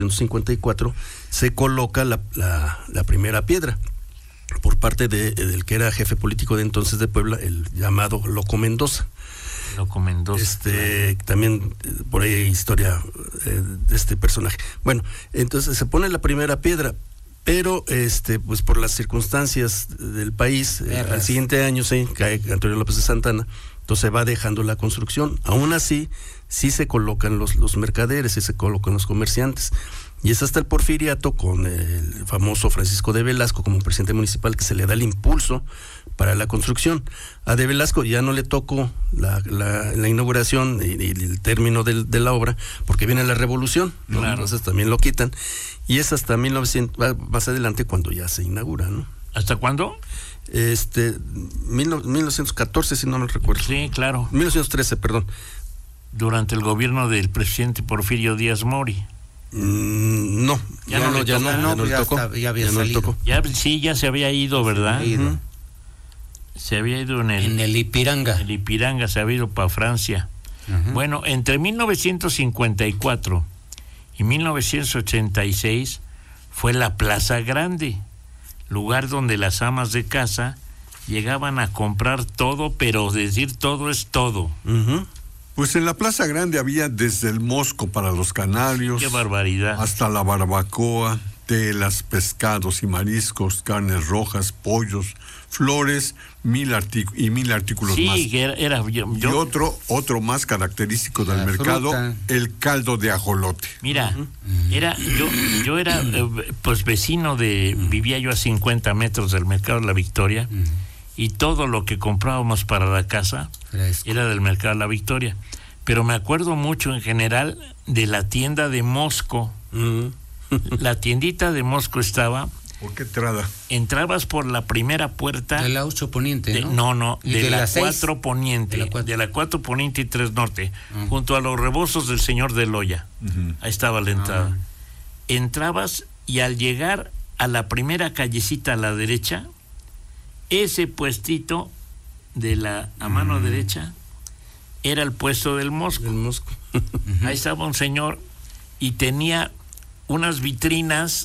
1954 se coloca la primera piedra por parte del que era jefe político de entonces de Puebla, el llamado Loco Mendoza. También por ahí hay historia de este personaje. Bueno, entonces se pone la primera piedra, pero pues por las circunstancias del país, al siguiente año cae Antonio López de Santana, entonces va dejando la construcción. Aún así, sí se colocan los mercaderes, sí se colocan los comerciantes. Y es hasta el Porfiriato, con el famoso Francisco de Velasco como presidente municipal, que se le da el impulso para la construcción. A de Velasco ya no le tocó la inauguración y el término de la obra, porque viene la revolución, ¿no? Claro. Entonces también lo quitan. Y es hasta 1900, más adelante, cuando ya se inaugura, ¿no? ¿Hasta cuándo? 1914, si no me recuerdo. Sí, claro. 1913, perdón. Durante el gobierno del presidente Porfirio Díaz Mori. No, ya no le tocó. Ya se había ido, ¿verdad? Se había ido en el Ipiranga. El Ipiranga se había ido para Francia. Uh-huh. Bueno, entre 1954 y 1986 fue la Plaza Grande, lugar donde las amas de casa llegaban a comprar todo, pero decir todo es todo. Uh-huh. Pues en la Plaza Grande había desde el mosco para los canarios. ¡Qué barbaridad! Hasta la barbacoa, telas, pescados y mariscos, carnes rojas, pollos, flores, mil artículos más. Sí, era yo. Y otro más característico del mercado, fruta. El caldo de ajolote. Mira, yo era pues vecino vivía yo a 50 metros del mercado de la Victoria. Y todo lo que comprábamos para la casa era del mercado de la Victoria. Pero me acuerdo mucho en general de la tienda de Mosco. La tiendita de Mosco estaba... ¿Por qué entrada? Entrabas por la primera puerta... De la 8 Poniente, ¿no? No, de la 4 Poniente. De la 4 Poniente y 3 Norte. Junto a los rebozos del señor de Loya. Ahí estaba la entrada. Entrabas y al llegar a la primera callecita a la derecha... Ese puestito a mano derecha era el puesto del Mosco. Ahí estaba un señor y tenía unas vitrinas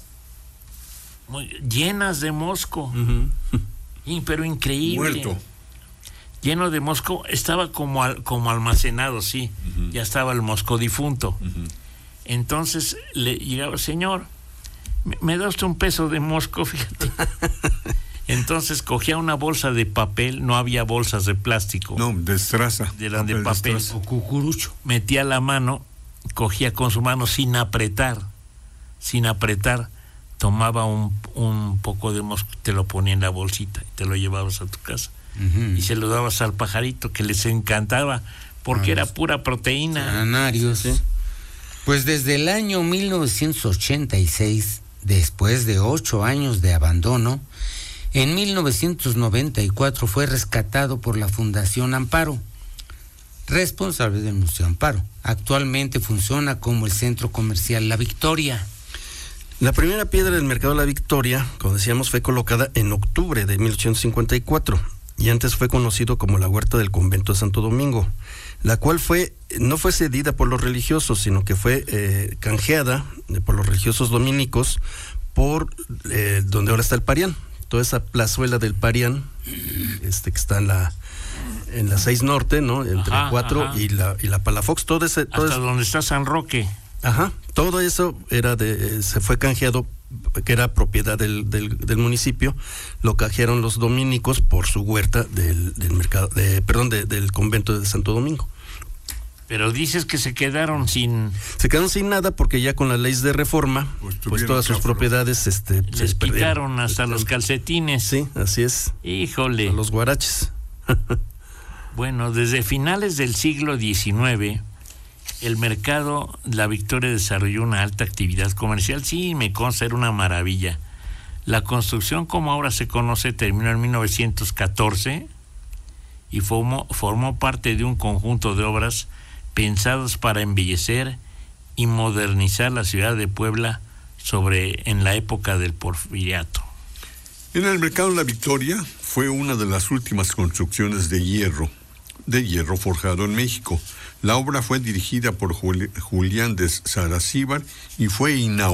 llenas de Mosco. Pero increíble. Muerto. Lleno de Mosco, estaba como almacenado, sí. Ya estaba el Mosco difunto. Entonces le llegaba, señor, ¿me da usted un peso de Mosco? Fíjate. Entonces cogía una bolsa de papel, no había bolsas de plástico. No, de estraza. Eran de papel. O cucurucho. Metía la mano, cogía con su mano sin apretar, tomaba un poco de Mosco, te lo ponía en la bolsita y te lo llevabas a tu casa. Y se lo dabas al pajarito, que les encantaba, porque era pura proteína. Canarios. Sí. Pues desde el año 1986, después de 8 años de abandono, en 1994 fue rescatado por la Fundación Amparo, responsable del Museo Amparo. Actualmente funciona como el centro comercial La Victoria. La primera piedra del mercado de La Victoria, como decíamos, fue colocada en octubre de 1854 y antes fue conocido como la Huerta del Convento de Santo Domingo, la cual no fue cedida por los religiosos, sino que fue canjeada por los religiosos dominicos por donde ahora está el Parián. Toda esa plazuela del Parián, que está en la 6 Norte, ¿no? Entre 4 y la Palafox, todo ese... Hasta donde está San Roque. Ajá, todo eso se fue canjeado, que era propiedad del municipio, lo canjearon los dominicos por su huerta del convento de Santo Domingo. Pero dices que se quedaron sin nada porque ya con las leyes de reforma, pues todas sus propiedades les quitaron hasta los calcetines. Sí, así es. Híjole. A los guaraches. Bueno, desde finales del siglo XIX, el mercado La Victoria desarrolló una alta actividad comercial. Sí, me consta, era una maravilla. La construcción, como ahora se conoce, terminó en 1914 y formó parte de un conjunto de obras pensados para embellecer y modernizar la ciudad de Puebla en la época del Porfiriato. En el mercado La Victoria fue una de las últimas construcciones de hierro forjado en México. La obra fue dirigida por Julián de Saracíbar y fue inaugurada